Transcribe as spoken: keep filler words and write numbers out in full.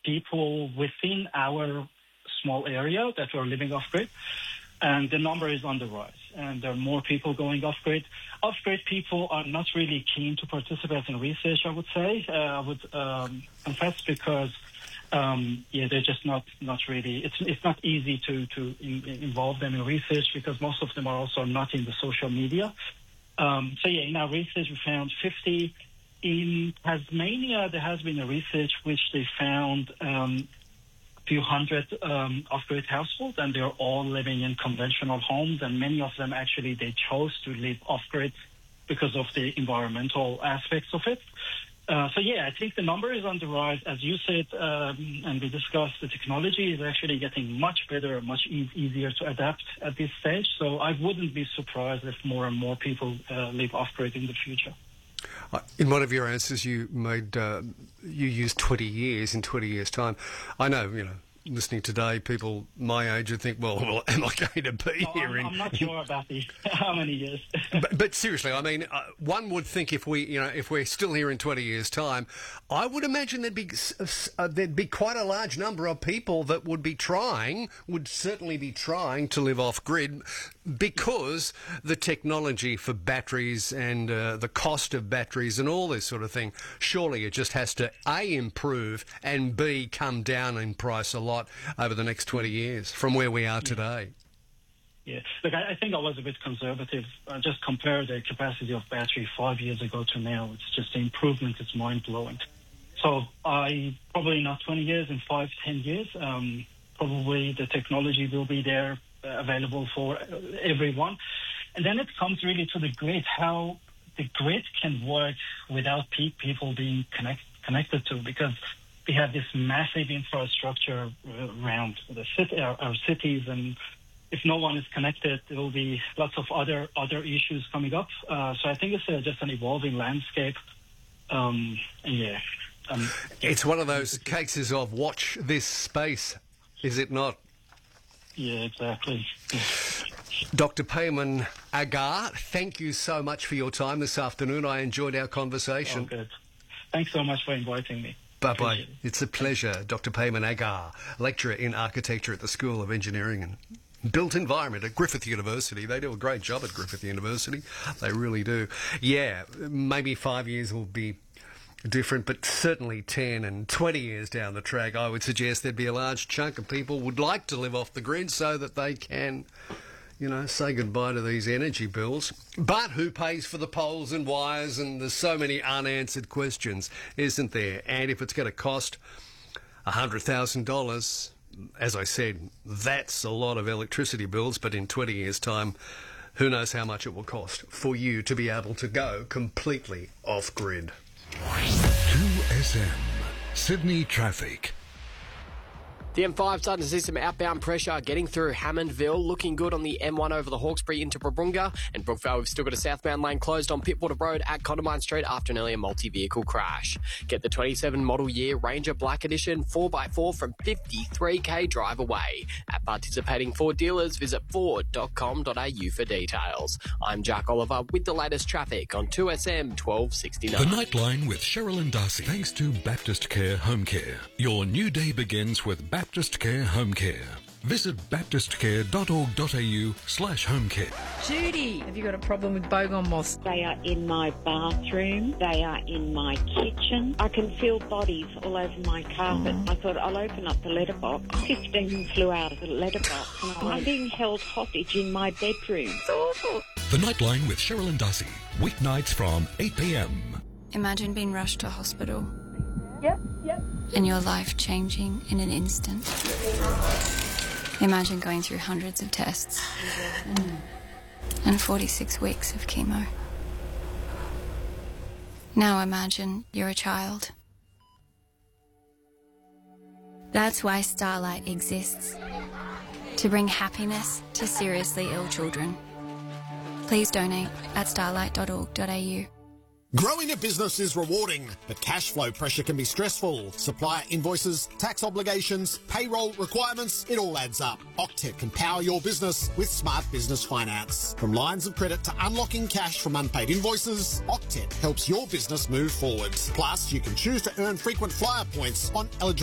people within our small area that are living off-grid, and the number is on the rise. And there are more people going off-grid. Off-grid people are not really keen to participate in research, I would say. Uh, I would um, confess because, um, yeah, they're just not, not really, it's it's not easy to, to in, involve them in research because most of them are also not in the social media. Um, so, yeah, in our research, we found fifty. In Tasmania, there has been a research which they found um, a few hundred um, off-grid households, and they're all living in conventional homes, and many of them actually they chose to live off-grid because of the environmental aspects of it. Uh, so, yeah, I think the number is on the rise. As you said, um, and we discussed, the technology is actually getting much better, much e- easier to adapt at this stage. So I wouldn't be surprised if more and more people uh, live off-grid in the future. In one of your answers, you made uh, you used twenty years in twenty years' time. I know, you know, listening today, people my age would think, well, well am I going to be no, here? I'm, in, I'm not sure about the how many years. but, but seriously, I mean, uh, one would think if we, you know, if we're still here in twenty years' time, I would imagine there'd be uh, there'd be quite a large number of people that would be trying, would certainly be trying to live off grid, because the technology for batteries and uh, the cost of batteries and all this sort of thing, surely it just has to A, improve, and B, come down in price a lot over the next twenty years from where we are today. Yeah, look, I, I think I was a bit conservative. Uh, just compare the capacity of battery five years ago to now. It's just the improvement is mind-blowing. So I probably not twenty years, in five, ten years, um, probably the technology will be there, uh, available for everyone. And then it comes really to the grid, how the grid can work without pe- people being connect- connected to, because we have this massive infrastructure around the city, our, our cities, and if no one is connected, there will be lots of other other issues coming up. Uh, so I think it's uh, just an evolving landscape. Um, and yeah, um, it's one of those cases of watch this space, is it not? Yeah, exactly. Doctor Payman Agar, thank you so much for your time this afternoon. I enjoyed our conversation. Oh, good. Thanks so much for inviting me. Bye-bye. It. It's a pleasure. Doctor Payman Agar, lecturer in architecture at the School of Engineering and Built Environment at Griffith University. They do a great job at Griffith University. They really do. Yeah, maybe five years will be different, but certainly ten and twenty years down the track, I would suggest there'd be a large chunk of people would like to live off the grid so that they can, you know, say goodbye to these energy bills. But who pays for the poles and wires? And there's so many unanswered questions, isn't there? And if it's going to cost one hundred thousand dollars, as I said, that's a lot of electricity bills, but in twenty years' time, who knows how much it will cost for you to be able to go completely off-grid. two S M, Sydney traffic. The M five starting to see some outbound pressure getting through Hammondville, looking good on the M one over the Hawkesbury into Brabunga, and Brookvale we've still got a southbound lane closed on Pittwater Road at Condamine Street after an earlier multi-vehicle crash. Get the twenty-seven model year Ranger Black Edition four by four from fifty-three k drive away. At participating Ford dealers, visit ford dot com dot a u for details. I'm Jack Oliver with the latest traffic on two S M twelve sixty-nine. The Nightline with Cheryl and Darcy. Thanks to Baptist Care Home Care. Your new day begins with Baptist Care Home Care. Visit baptistcare dot org dot a u slash home care. Judy, have you got a problem with bogon moths? They are in my bathroom. They are in my kitchen. I can feel bodies all over my carpet. I thought I'll open up the letterbox. Fifteen flew out of the letterbox, and I'm being held hostage in my bedroom. It's awful. The Nightline with Cheryl and Darcy. Weeknights from eight p m. Imagine being rushed to hospital. Yep, yep. And your life changing in an instant. Imagine going through hundreds of tests and forty-six weeks of chemo. Now imagine you're a child. That's why Starlight exists. To bring happiness to seriously ill children. Please donate at starlight dot org dot a u. Growing a business is rewarding, but cash flow pressure can be stressful. Supplier invoices, tax obligations, payroll requirements, it all adds up. Octet can power your business with smart business finance. From lines of credit to unlocking cash from unpaid invoices, Octet helps your business move forward. Plus, you can choose to earn frequent flyer points on eligible